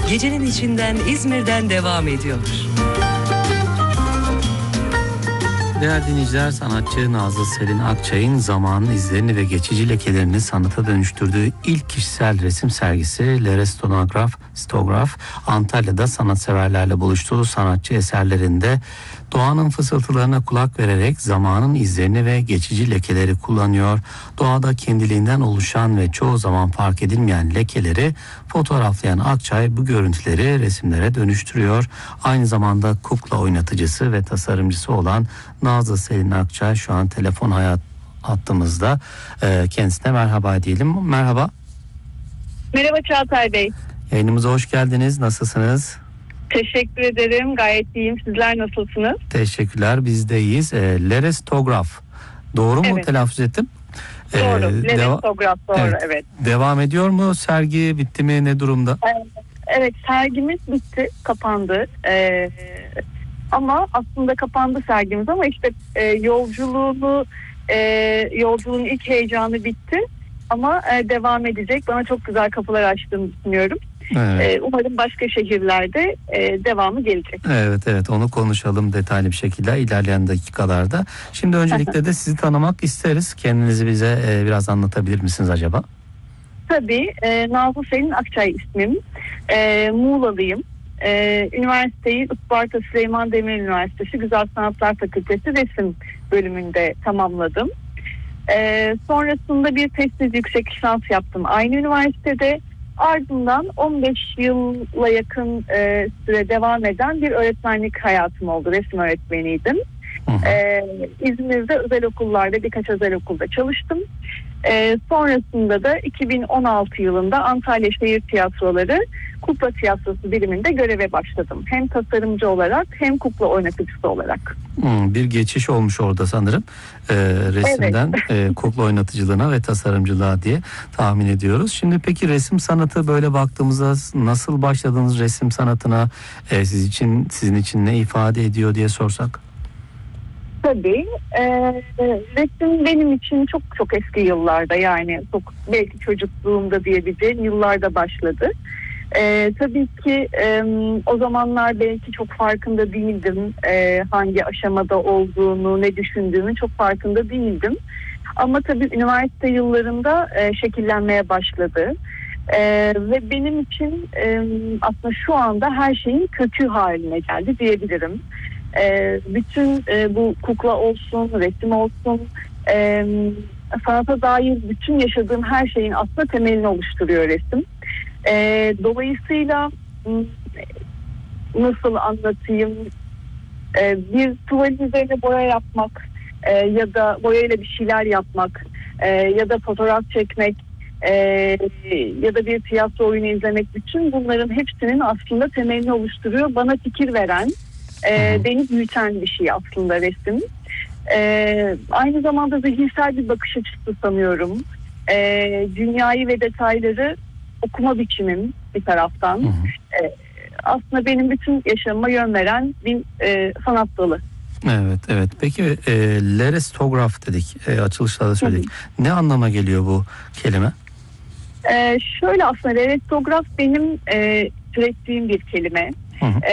gecenin içinden İzmir'den devam ediyor. Değerli dinleyiciler, sanatçı Nazlı Selin Akçay'ın zamanın izlerini ve geçici lekelerini sanata dönüştürdüğü ilk kişisel resim sergisi Lerestograf Antalya'da sanatseverlerle buluştuğu sanatçı eserlerinde doğanın fısıltılarına kulak vererek zamanın izlerini ve geçici lekeleri kullanıyor. Doğada kendiliğinden oluşan ve çoğu zaman fark edilmeyen lekeleri fotoğraflayan Akçay bu görüntüleri resimlere dönüştürüyor. Aynı zamanda kukla oynatıcısı ve tasarımcısı olan Nazlı Selin Akçay şu an telefon hattımızda. Kendisine merhaba diyelim. Merhaba. Merhaba Çağatay Bey. Yayınımıza hoş geldiniz. Nasılsınız? Teşekkür ederim. Gayet iyiyim. Sizler nasılsınız? Teşekkürler. Biz de iyiyiz. Lerestograf. Doğru mu Evet. telaffuz ettim? Doğru. Lerestograf doğru. Evet. Devam ediyor mu? Sergi bitti mi? Ne durumda? Evet, sergimiz bitti. Kapandı. Ama aslında kapandı sergimiz ama işte yolculuğun ilk heyecanı bitti. Ama devam edecek. Bana çok güzel kapılar açtığını düşünüyorum. Evet. Umarım başka şehirlerde devamı gelecek. Evet, onu konuşalım detaylı bir şekilde ilerleyen dakikalarda. Şimdi öncelikle de sizi tanımak isteriz. Kendinizi bize biraz anlatabilir misiniz acaba? Tabii. Nazlı Selin Akçay ismim. Muğla'lıyım. Üniversiteyi Isparta Süleyman Demirel Üniversitesi Güzel Sanatlar Fakültesi Resim bölümünde tamamladım. Sonrasında bir tesis yüksek lisans yaptım aynı üniversitede. Ardından 15 yıla yakın süre devam eden bir öğretmenlik hayatım oldu. Resim öğretmeniydim. İzmir'de özel okullarda, birkaç özel okulda çalıştım. Sonrasında da 2016 yılında Antalya Şehir Tiyatroları Kukla Tiyatrosu biriminde göreve başladım. Hem tasarımcı olarak hem kukla oynatıcısı olarak. Bir geçiş olmuş orada sanırım. Resimden kukla oynatıcılığına ve tasarımcılığa diye tahmin ediyoruz. Şimdi peki resim sanatı böyle baktığımızda nasıl başladınız resim sanatına? Sizin için ne ifade ediyor diye sorsak? Tabii. Resim benim için çok çok eski yıllarda, yani çok belki çocukluğumda diyebileceğim yıllarda başladı. Tabii ki o zamanlar belki çok farkında değildim. Hangi aşamada olduğunu, ne düşündüğümü çok farkında değildim. Ama tabii üniversite yıllarında şekillenmeye başladı. Ve benim için aslında şu anda her şeyin kökü haline geldi diyebilirim. Bütün bu kukla olsun, resim olsun, sanata dair bütün yaşadığım her şeyin aslında temelini oluşturuyor resim. Dolayısıyla nasıl anlatayım, bir tuvalin üzerine boya yapmak ya da boyayla bir şeyler yapmak ya da fotoğraf çekmek ya da bir tiyatro oyunu izlemek, bütün bunların hepsinin aslında temelini oluşturuyor. Bana fikir veren, beni büyüten bir şey aslında resim. Aynı zamanda zihinsel bir bakış açısı sanıyorum. Dünyayı ve detayları okuma biçimim bir taraftan. Aslında benim bütün yaşamıma yön veren bir sanat dalı. Evet. Peki Lerestograf dedik. Açılışta da söyledik. Ne anlama geliyor bu kelime? Şöyle, aslında lerestograf benim türettiğim bir kelime.